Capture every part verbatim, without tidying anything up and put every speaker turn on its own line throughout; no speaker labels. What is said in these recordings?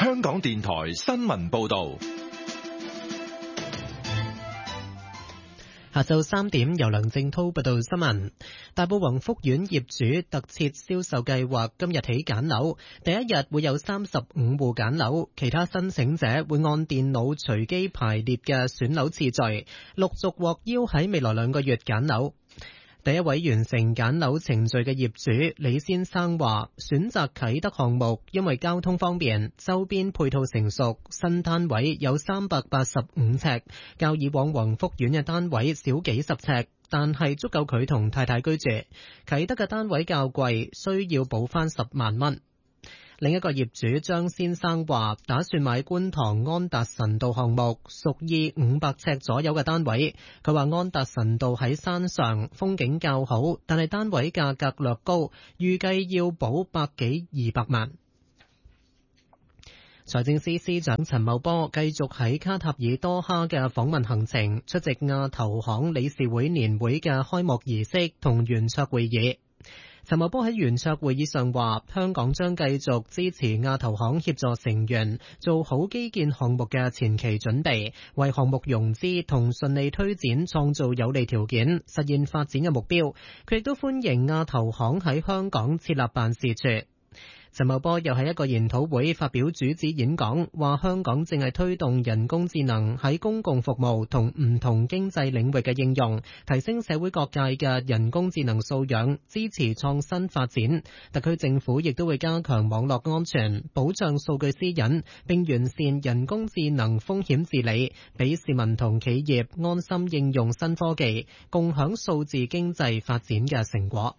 香港電台新聞報道。
下晝三點，由梁正濤報道新聞。大埔宏福苑業主特設銷售計劃今日起揀樓，第一日會有三十五戶揀樓，其他申請者會按電腦隨機排列嘅選樓次序，陸續獲邀喺未來兩個月揀樓。第一位完成揀樓程序嘅業主李先生話，選擇啟德項目，因為交通方便，周邊配套成熟，新單位有三百八十五尺，較以往宏福苑嘅單位少幾十尺，但係足夠佢同太太居住。啟德嘅單位較貴，需要補翻十萬蚊。另一個業主張先生話，打算買觀塘安達臣道項目，屬意五百尺左右嘅單位。佢話安達臣道喺山上，風景較好，但係單位價格略高，預計要補百幾二百萬。財政司司長陳茂波繼續喺卡塔爾多哈嘅訪問行程，出席亞投行理事會年會嘅開幕儀式同圓桌會議。陳茂波喺圓桌會議上話，香港將繼續支持亞投行協助成員做好基建項目嘅前期準備，為項目融資同順利推展創造有利條件，實現發展嘅目標。佢亦都歡迎亞投行喺香港設立辦事處。陳茂波又喺一個研討會發表主旨演講，話香港正係推動人工智能喺公共服務同唔同經濟領域嘅應用，提升社會各界嘅人工智能素養，支持創新發展。特區政府亦都會加強網絡安全，保障數據私隱，並完善人工智能風險治理，俾市民同企業安心應用新科技，共享數字經濟發展嘅成果。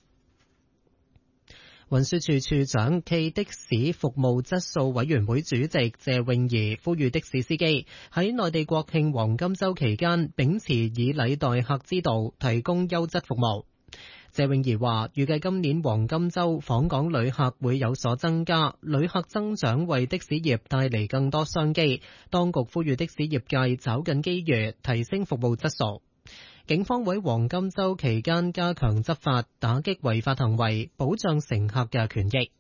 運輸署署長暨的士服務質素委員會主席謝永儀呼籲的士司機喺內地國慶黃金週期間秉持以禮待客之道，提供優質服務。謝永儀話，預計今年黃金週訪港旅客會有所增加，旅客增長為的士業帶嚟更多商機。當局呼籲的士業界找緊機遇，提升服務質素。警方喺黃金週期間加強執法，打擊違法行為，保障乘客嘅權益。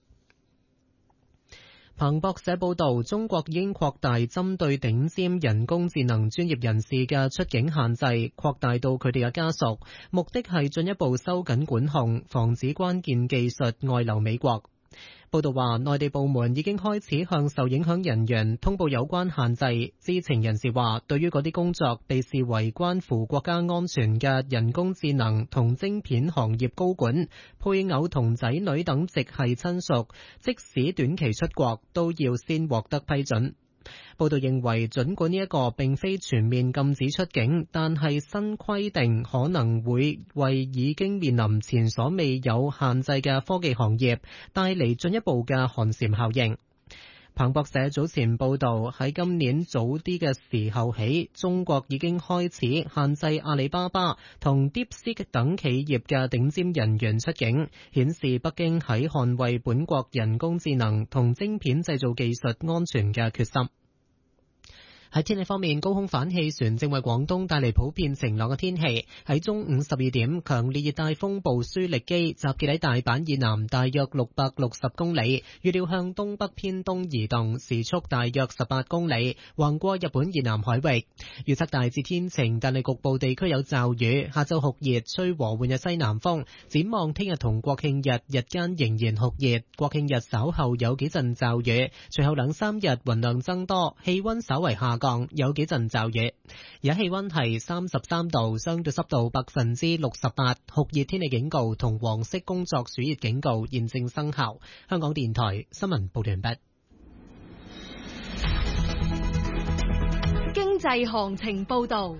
彭博社報導，中國已經擴大針對頂尖人工智能專業人士嘅出境限制，擴大到佢哋嘅家屬，目的係進一步收緊管控，防止關鍵技術外流美國。報道話，內地部門已經開始向受影響人員通報有關限制。知情人士話，對於嗰啲工作被視為關乎國家安全嘅人工智能同晶片行業高管、配偶同仔女等直系親屬，即使短期出國，都要先獲得批准。報道認為，儘管呢一個並非全面禁止出境，但係新規定可能會為已經面臨前所未有限制嘅科技行業帶嚟進一步嘅寒蟬效應。彭博社早前報導，喺今年早啲嘅時候起，中國已經開始限制阿里巴巴同 DeepSeek 等企業嘅頂尖人員出境，顯示北京喺捍衛本國人工智能同晶片製造技術安全嘅決心。喺天氣方面，高空反氣旋正為廣東帶嚟普遍晴朗嘅天氣。喺中午十二點，強烈熱帶風暴舒力基集結喺大阪以南大約六百六十公里，預料向東北偏東移動，時速大約十八公里，橫過日本以南海域。預測大致天晴，但係局部地區有驟雨。下晝酷熱，吹和緩嘅西南風。展望聽日同國慶日日間仍然酷熱，國慶日稍後有幾陣驟雨，隨後兩三日雲量增多，氣溫稍為下降，有幾陣驟雨。而家氣溫係三十三度，相對濕度百分之六十八，酷熱天氣警告同黃色工作暑熱警告現正生效。香港電台新聞報道完畢。
經濟行情報道。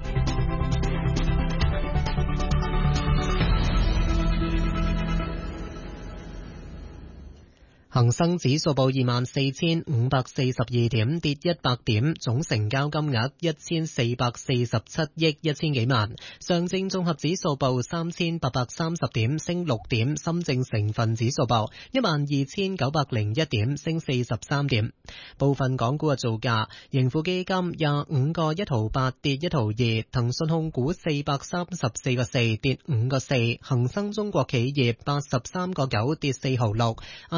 恒生指數報二萬四千五百四十二點，跌一百點，總成交金額一千四百四十七億一千幾萬。上證綜合指數報三千八百三十點，升六點。深證成分指數報一萬二千九百零一點，升四十三點。部分港股嘅造價：盈富基金廿五個一毫八跌一毫二，騰訊控股四百三十四個四跌五個四，恒生中國企業八十三個九跌四毫六，阿里巴巴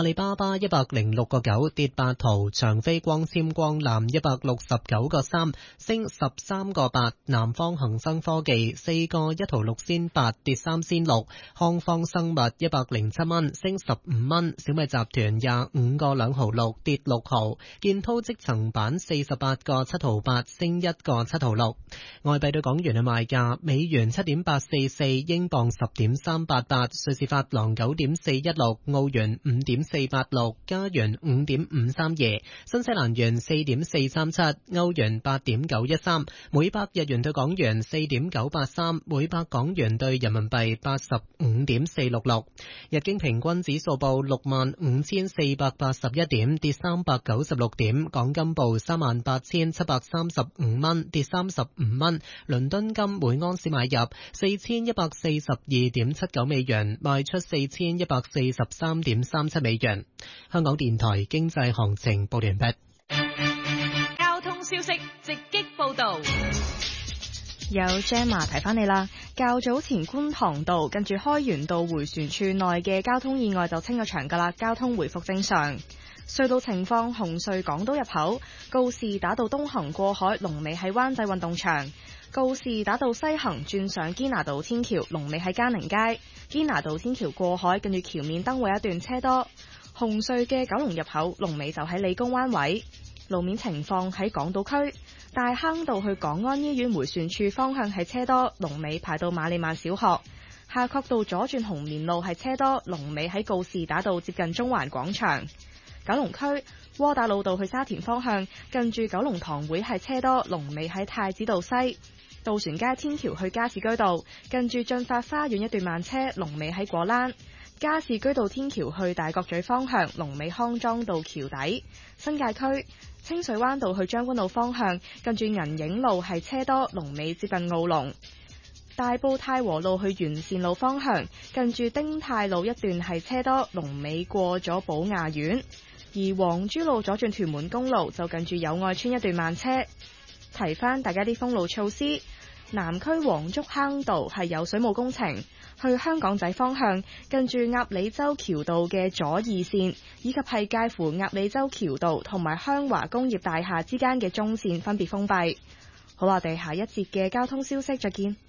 巴一百零六個九跌八毫，長飛光纖光纜一百六十九個三升十三個八，南方恒生科技四個一毫六仙八跌三仙六，康方生物一百零七蚊升十五蚊，小米集團廿五個兩毫六跌六毫，建滔積層板四十八個七毫八升一個七毫六。外幣對港元嘅賣價：美元七點八四四，英鎊十點三八八，瑞士法郎九點四一六，澳元五點四八六，加元五點五三二，新西蘭元四點四三七，歐元八點九一三，每百日元對港元四點九八三，每百港元對人民幣八十五點四六六。日經平均指數報六萬五千四百八十一點，跌三百九十六點。港金報三萬八千七百三十五蚊，跌三十五蚊。倫敦金每盎司買入四千一百四十二點七九美元，賣出四千一百四十三點三七美元。香港電台經濟行情報完畢。
交通消息直擊報道。
有 Gemma 提翻你啦，較早前觀塘道近住開源道迴旋處內嘅交通意外就清咗場噶啦，交通回復正常。隧道情況：紅隧港島入口告士打道東行過海，龍尾喺灣仔運動場；告士打道西行轉上堅拿道天橋，龍尾喺嘉寧街。堅拿道天橋過海，跟住橋面燈位一段車多。紅隧嘅九龍入口龍尾就喺理工灣位。路面情況喺港島區大坑道去港安醫院迴旋處方向係車多，龍尾排到瑪利曼小學。夏慤道左轉紅棉路係車多，龍尾喺告士打道接近中環廣場。九龍區窩打老道去沙田方向近住九龍塘會係車多，龍尾喺太子道西。渡船街天橋去加士居道近住駿發花園一段慢車，龍尾喺果欄。加士居道天橋去大角咀方向龍尾康莊道橋底。新界區清水灣道去將軍澳方向近住銀影路係車多，龍尾接近澳龍。大埔太和路去完善路方向近住丁太路一段係車多，龍尾過咗寶雅苑。而黃珠路左轉屯門公路就近住友愛村一段慢車。提翻大家啲封路措施，南區黃竹坑道係有水務工程，去香港仔方向近住鴨脷洲橋道嘅左二線，以及係介乎鴨脷洲橋道同埋香華工業大廈之間嘅中線分別封閉。好啦，我哋下一節嘅交通消息再見。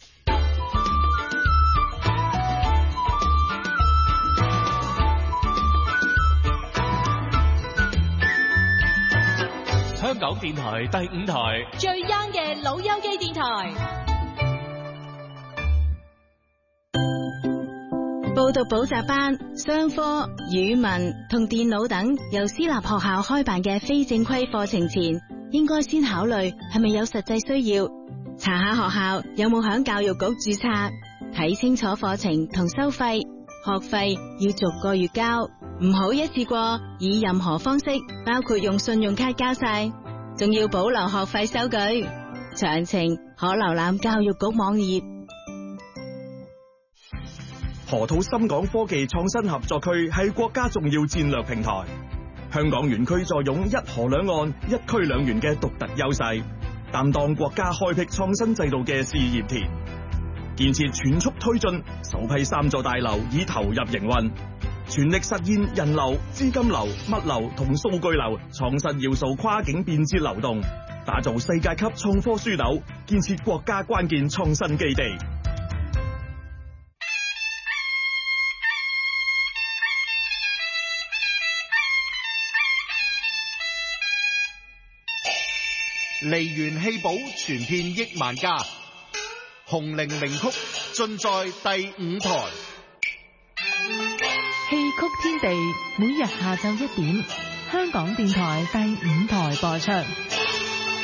香港電台第五台
最 young 嘅老友記電台。
報讀補習班、商科、語文同電腦等由私立學校開辦嘅非正規課程前，應該先考慮係咪有實際需要，查下學校有冇響教育局註冊，睇清楚課程同收費，學費要逐個月交，唔好一次過以任何方式，包括用信用卡交晒，仲要保留學費收據。詳情可瀏覽教育局網頁。
河套深港科技創新合作區係國家重要戰略平台，香港園區坐擁一河兩岸、一區兩園嘅獨特優勢，擔當國家開闢創新制度嘅試驗田。建設全速推進，首批三座大樓已投入營運，全力實現人流、資金流、物流同數據流創新要素跨境便捷流動，打造世界級創科樞紐，建設國家關鍵創新基地。
梨園戲寶傳遍億萬家，紅伶名曲盡在第五台。
戲曲天地每日下晝一點，香港電台第五台播出。